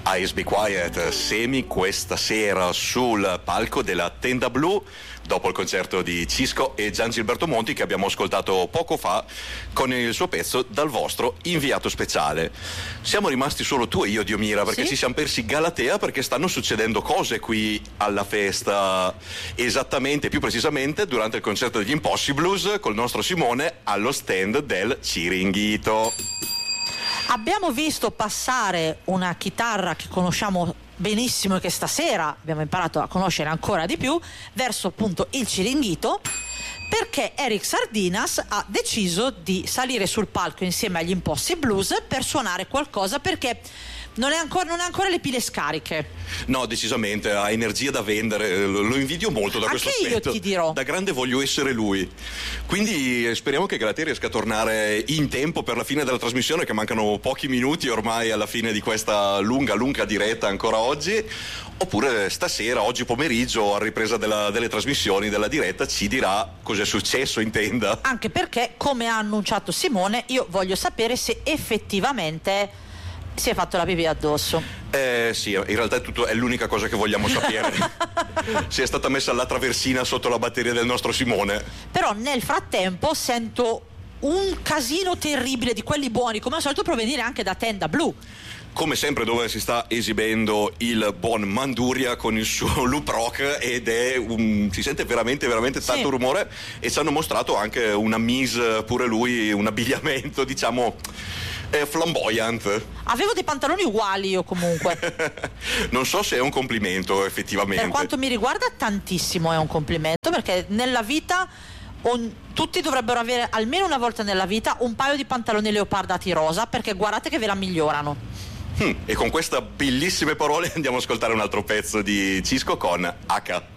Eyes Be Quiet, Semi questa sera sul palco della Tenda Blu dopo il concerto di Cisco e Gian Gilberto Monti che abbiamo ascoltato poco fa con il suo pezzo Dal vostro inviato speciale. Siamo rimasti solo tu e io, Diomira, perché sì? Ci siamo persi Galatea perché stanno succedendo cose qui alla festa, esattamente, più precisamente durante il concerto degli Impossibles col nostro Simone allo stand del Ciringhito. Abbiamo visto passare una chitarra che conosciamo benissimo e che stasera abbiamo imparato a conoscere ancora di più, verso appunto il Ciringhito, perché Eric Sardinas ha deciso di salire sul palco insieme agli Impossibles per suonare qualcosa, perché non ha ancora le pile scariche. No, decisamente, ha energia da vendere, lo invidio molto da questo aspetto. Anche io ti dirò. Da grande voglio essere lui. Quindi speriamo che Galatea riesca a tornare in tempo per la fine della trasmissione, che mancano pochi minuti ormai alla fine di questa lunga diretta ancora oggi. Oppure stasera, oggi pomeriggio, a ripresa delle trasmissioni, della diretta, ci dirà cos'è successo in tenda. Anche perché, come ha annunciato Simone, io voglio sapere se effettivamente si è fatto la pipì addosso. Sì, in realtà è l'unica cosa che vogliamo sapere. Se è stata messa la traversina sotto la batteria del nostro Simone. Però nel frattempo sento un casino terribile di quelli buoni, come al solito provenire anche da Tenda Blu. Come sempre dove si sta esibendo il buon Manduria con il suo loop rock ed si sente veramente tanto rumore, e ci hanno mostrato anche una mise, pure lui, un abbigliamento diciamo flamboyant. Avevo dei pantaloni uguali io comunque. Non so se è un complimento effettivamente. Per quanto mi riguarda tantissimo è un complimento, perché nella vita tutti dovrebbero avere almeno una volta nella vita un paio di pantaloni leopardati rosa, perché guardate che ve la migliorano. E con queste bellissime parole andiamo ad ascoltare un altro pezzo di Cisco con H.